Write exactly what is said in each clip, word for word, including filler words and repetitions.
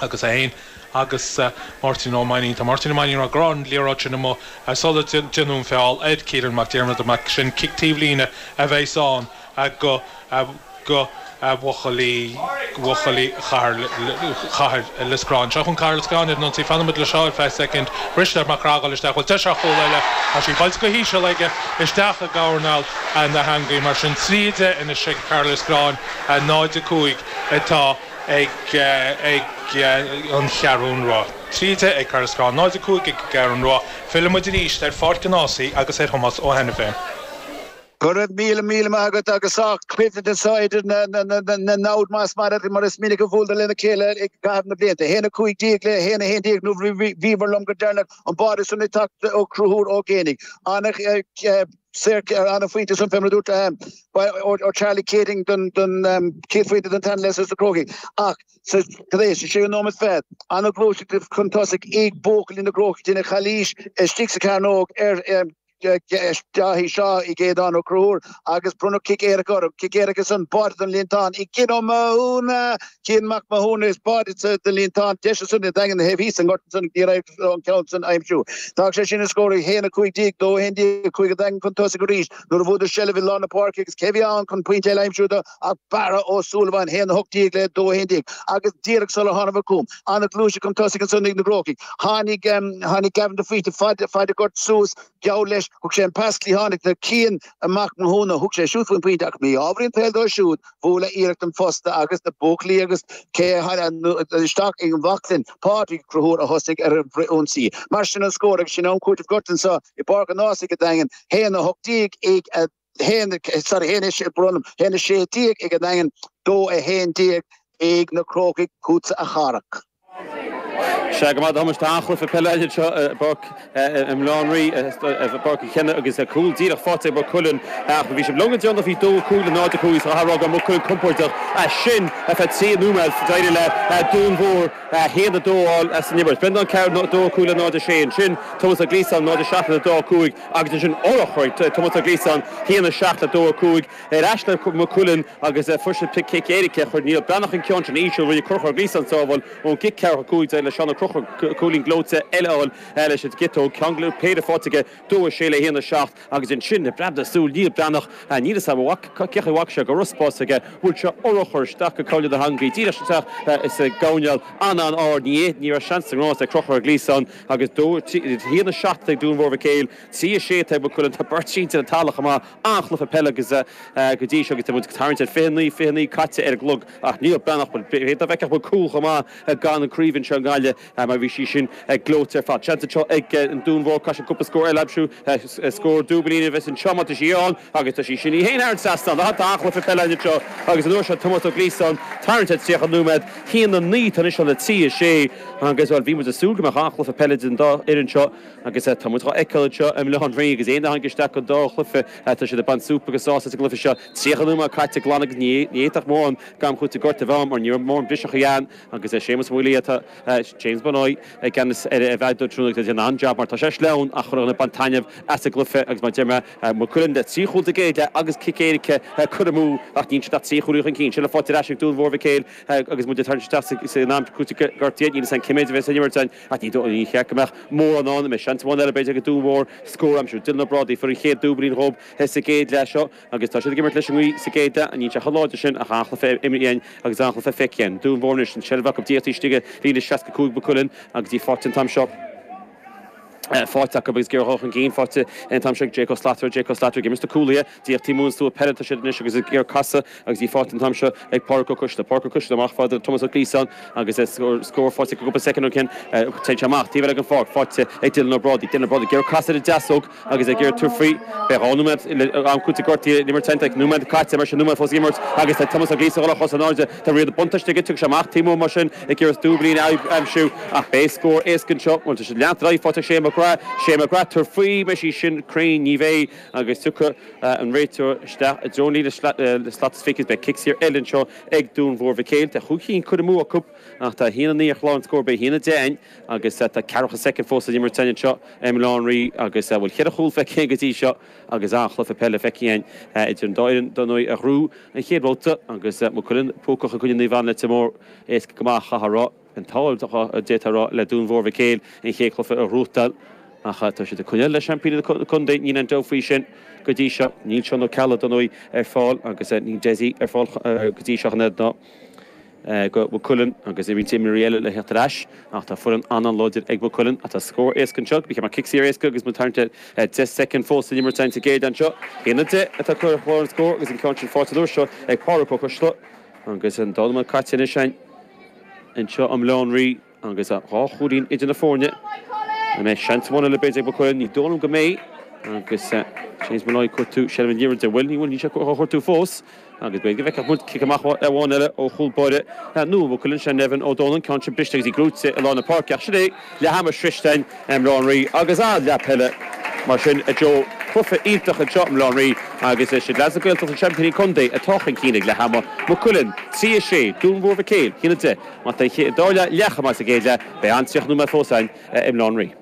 agus é agus Martin O'Mani tá Martin O'Mani a gran líráte mo a sola genún feáil Ed Kieran McDermott a mac sin kictíhlíne a bheitán a go go wochalí wochalí char char lesgrán chun Carlos Grán non si fan le seáil fe second Brister macrágal is dachil te choile a si bal go hí se leige is dacha gaurnal an na hangaí mar sin tríide ina si Carlos Grán a náide cuaig atá ag ag an chearún rá. Tríide ag Carlos Grán náide cuaig ag gearún rá film muid ríist ar fort gnásaí agus é thomas ó hena féin. Correct mil mil magat agus ach clifted inside na na na na naud mas marat mar is minige volder lenne kele ik gaf na blente hene kuig digle hene hen dig nu viver longer dernak on body so tak o kruhur o genig anig circa an fuite som fem dut by or Charlie Keating dun dun Keith fuite den ten lessons the crogi ach so today she no met fed an a grosh contosik ig bokel in de groch in a khalish stikse karnog er Jahi Shaw i gé an o crúr agus Bruno kick er go kick er an bord an lintan i kin o mauna kin mac mahuna is bord the lintan de sun dagen the heavy and got sun direct on Council I'm sure tak sé sin score hena quick dig do hendi quick dagen kon to sigurís no vo de shell vil on the park is Kevian kon point I'm sure the a bara o Sullivan hena hook dig le do hendi agus direct solo han of kom an at luche kon to sig sun in the broki hanig hanig gavin the feet to fight fight got sus jaulesh hoek sé pasli hannig de kien a mak ma hona hoek sé shoot van point me avrin tel do shoot vole erik dem fosta agus de bokli agus ke had an stark in wakten party krohor a hostig er on si marschen score sin on court of gotten so i park nasig dingen hena hoek dig ik hen sorry hen bronum hen sé dig ik dingen do a hen dig ik na krokik koets a charak Shagama Thomas Tachel for Pelage Buck im Lawnry Buck Ken agus a cool deal fought about Cullen we should long John fi do cool and not cool Harrog mo cool comfort a shin if it see numerals daile doon vor he the do all as neighbors Brendan Car not do cool and not Shane shin Thomas Gleason not the shot the do cool agus shin Orachort Thomas Gleason he in the shot the do cool Ashler mo Cullen agus a first pick kick Eric for Neil Branach in Country each over the Corker Gleason so on kick Car cool daile Sean cooling glóte eile eile should get to Kangler Peter Fortige do Shele here in the shaft agus in shin the brand the stool Neil Branach and need to walk kick walk go rusposige which Orachor stack call the hungry Tira is a Gaunial an an or the near a chance to cross the Crocker Gleason agus do here in the shaft they do over Kale see a shade table couldn't have birchin to the Talachama Achlof Pelagus Gudi should get talented Finley Finley cut er glug Neil Branach but the vector will cool Hama gan and Creven Shangalia ma vi sin glóter fa chance ag an dún vor ka couple score elabshu score dublin invest in chama to Gion agus she sin hen art sastan hat achlo for Pella agus no Thomas Gleason talented sich numed he in the neat initial at see she agus wel vi mu a sul ma achlo for Pella in da irin shot agus Thomas ekel am Leon Ring is ein angestak und da chlufe at de ban super sauce glyfe shot sich nummer kat glanig nie nieach morgen gam goed got te warm on your morgen bishach yan agus Seamus Williata James Bonoy gan evad trúnig an anjab mar tá sé leún a chu na bantaineh as a glyfe agus mar tema mo kullin de síchul de géide agus kicéirice chumú ach ní dat síchúí an cín se le fáte raisiach dún vor céil agus mu tar sé ná cuagartíad ní san cimméid bheits animirtein a ní í cheachach mór an an me seanmá le beidir go dúmór scór am siú duna bradí for chéad dúblin rob he sa géad lei seo agus tá sé gimmert leis an sa géide a ní te chaláide sin a chachla fé imíon agus anchla fé fecin dún bhórne an sellbach op dítístige líle seaca cúg becullin agus dí fortin tam shop fáte agus gur hoch an géin fáte en tam Jacob Slatter Jacob Slatter Mister Coolia die Timons to pet to shit agus gur kassa agus die fáte tam sho ag Parko Kush the Parko Kush the mach father Thomas Gleason agus score score fáte go second ken take mach die gan fort fáte ag Dylan Brody Dylan Brody gur kassa de Jasok agus ag gur to free be onumet am kuti gorti nummer ten ag numet katse mar nummer fos gimmert agus Thomas Gleason all hos anarde the real buntage to get to shamach Timo machine ag gur dublin am shoe a base score is can shot want to land three fáte shame sé McGrath tur free me sin crane ní bvé agus tucha an réitor sta a Johnny the statistics be kicks here Ellen Shaw ag dún vor vicéil de chucín could move a cup ach tá hína ní chlán score be hína dein agus tá carcha second fós a immer ten shot em Lawnry agus bhfuil chead a chuúl fe cé gotí seo agus achla fe pelle fecíin it an doiran donoi a rú a chéadbóta agus mo chuinn pócocha chuinn ní bhana timór is go má chaharrá an táil détarrá le dún mhór céil in chéclofa a rútal acha tá sé de chuile le champína chundé ní an dofrí sin go dtí seo níl seo nó cala donóí ar fáil agus ní déí ar fáil go dtí seach ned ná go bhcullen agus é bhín tí réile le hetarráis ach tá fuan anan loidir ag bhcullen a tá scór éascan seach bhí mar kicksí éasca agus mu tarnte ten second fósta nimar teinte géad an seo Ghéanaide atá chuir chláir an scór agus an country fátaúir seo ag párapó chuislo agus an dáma caiteanna sein an seo am Lánraí agus a ráchúín idir na fórne a mé seanmna le beidir bhcullen ní dónam go mé agus sé me leid chuú sé an díir de bhfuil níhfuil ní se chuirtú fós agus be go bheith mu ciach bháin eile ó chuúlbáide nó bhculinn sé nehann ó dólan cáint sin bristeigh í grúte a lána park ach sé le hamar sristein am Lánraí agus á le peile mar sin a jo chufa íntach a job am Lánraí agus é sé leasagéilta an championí chundé a táchan cínig le hamar bhculinn tí sé dún mhór céil chéanate má dáile lecha más a géile be antíoch nó me fósáin am Lánraí.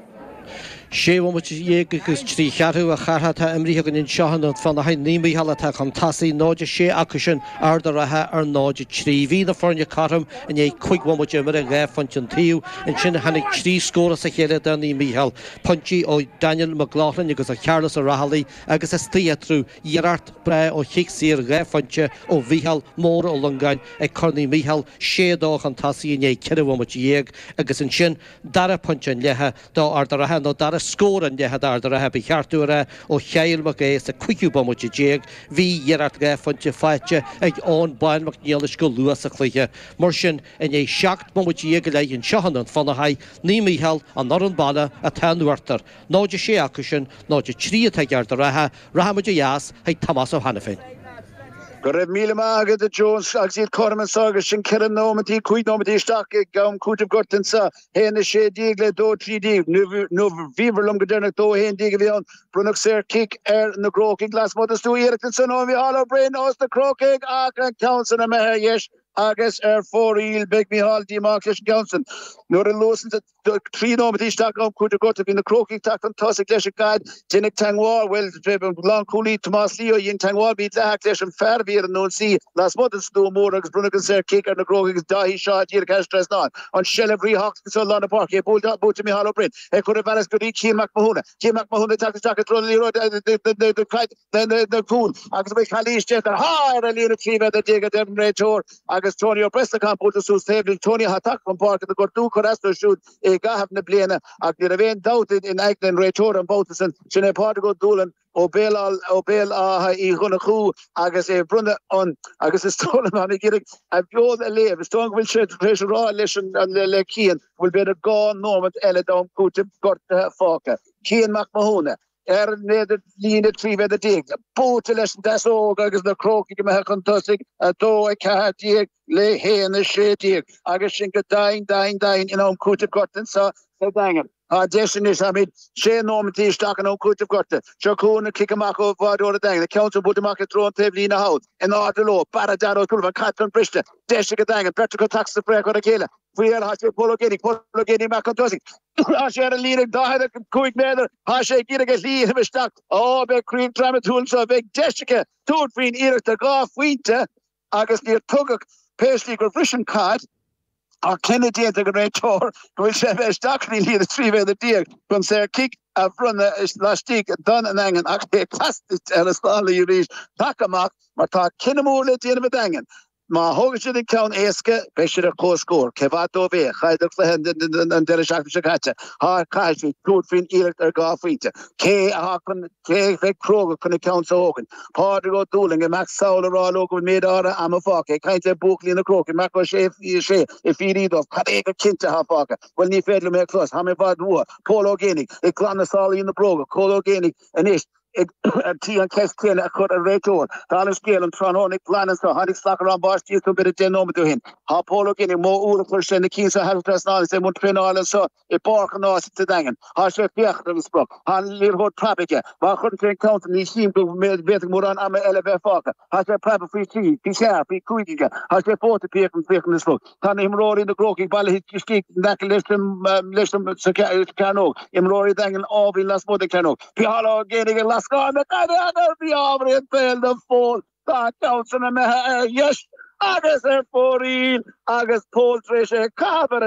sé bhfuil dhégus trí chearú a chartha imríthe gan in seán fanna haid níí hallatá chu tasaí náide sé acu sin ardarathe ar náide trí hí na forne carm in é chuighmuide mar a ggéfant an tíú in sinna hanig trí scóra sa chéile den ní míhall Puntí ó Daniel McLaughlin agus a chearlas a rahallí agus is títrú dhearart bre ó chiicsíar ggéfante ó bhíhall mór ó Lungáin ag chuní míhall sédách an tasaí in é ceirhmuid dhéag agus in sin dara puntin lethe dá ardarathe nó dara scór an dethe dar a heb cheartúre ó cheilmach ééis a cuiiciúbamute déag hí dhearart ggéfante feite ag ón bainmach níalis go luas a chluiche mar sin in é seacht mamutí le an seanan fanna haid ní míhall an nar an balla a tanúartar náidir sé acu sin náidir trí teart a rathe rahamide jaas ag Thomas ó Hannafin. Go raibh míle mágad a Jones agus iad Corman sagus sin cean nómatí chuig nómatí isteach gam cútah gortan sa héna sé díag le dó trí díag nó bhíomharlum go dénach dó héon díag a bhí an brunach sé kick ar na grócaigh las modas tú iarachtan san ó bhí hall brain os na crócaigh ach an council a methe yes agus ar fóríil beag mí hall díach leis council nuair an lúsan trí nómatí isteach am cútah gorta bhí na crócaigh tacht an tosaigh leis a gad dénig tangháil well lá cúlí Tomás Lío dhéon tangháil bí leach leis an fer Bhí an nó sí las modas dú mór agus brunach sé kick ar na grócaigh dahí seo díar castres ná an selle brí hacht so lána park é búlta búta mí hall brain é chu bhelas go dí Cíamach Mahúna Cíamach Mahúna tacht tacht trolí the pool agus be chalíiste ar há a lína trí a déga dem réitor agus Tony Prestakamp put sú stable Tony hatak from park the got two corresto shoot e gahab na bliana ag ni ravein doubted in Eichlen réitor an Boutesen sinna part go dúlan ó béal ó béal a í chuna chu agus é brunne an agus is stolen an girig a bjóð a lev stong will sé rá leis an le cían will be a gá nóment eile dám cúte gort fáca Cíamach Mahúna er neder lína trí ved a dig bóta leis an dasóg agus na crócaigh me chun tosig a dó a catíag le héana sé díag agus sin go dain dain dain in an cúte gortan sa sa daingan a desin is ha mid sé nómatí isteach an ó cúte gorta seo cúna clicamach ó bhádó a daingan the council budamach a trón teh lína haut in áidir lo bara daró tulva catran briste deisi go daingan pretra go tax sa fré go a chéile Fuiar has sé pologénig pologénig me chun tosig a sé a línig dáhead cuaig méidir ha sé gíige líana beisteach ó be crin dramatúil so bheith deisiige túr faoin iireachta gá faointe agus níor tugach péislí go bhrisin cad a Kennedy a go réitor gohfuil sé bheith ní líad a tríhéad a díag chun sé kick a brunne is lastíigh don an engen ach é plastic ar a stálaí rís takeach mar tá cinnamú le déanamh dagen. Ma hoge sin count éske be a cóscór cevató vé chaidir le an de se caite há caiisi clúd fin íirecht ar gáfuite cé a chun cé fe croga chun count ógan pá go dúling e max saolerá go méid ára am a fá é caiinte búlí na croki me sé sé i fiídof cad é go cinnte ha fága well ní féle mé clos ha mé bad rua pólogénig e glanna sáí na broga cólogénig an is tí an cecin a chud a réitor Tá scéal an trónig plan so hanig slaach an bastí go bit a denómatú hin há pólogénig mó úra chu sin na cí a hetrasná sé mu penála so i barchan ná te dagen há sé fiocht an spro há líhó trapige má chun fé count ní sim go mé be mór an am eile bheith fága há sé prep frí tí fi sé fi cuiige há sé fóta pe an féchan na sló Tá imróí na groki ball hit cí ne listum listum canó imróí dagen ábhí las mod canó Pi há génig las Scott the other the over and failed the fall that counts and yes agus ar fóríl agus póiltréise cabhar